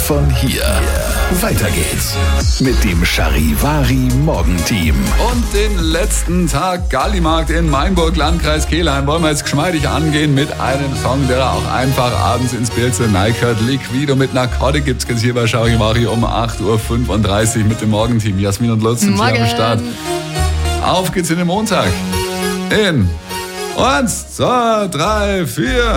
von hier. Weiter geht's mit dem Charivari Morgenteam. Und den letzten Tag Gallimarkt in Mainburg, Landkreis Kelheim, wollen wir jetzt geschmeidig angehen mit einem Song, der auch einfach abends ins Bild zu neigert. Liquido mit Narcotic gibt's jetzt hier bei Charivari um 8.35 Uhr mit dem Morgenteam. Jasmin und Lutz sind hier am Start. Auf geht's in den Montag. In 1, 2, 3, 4.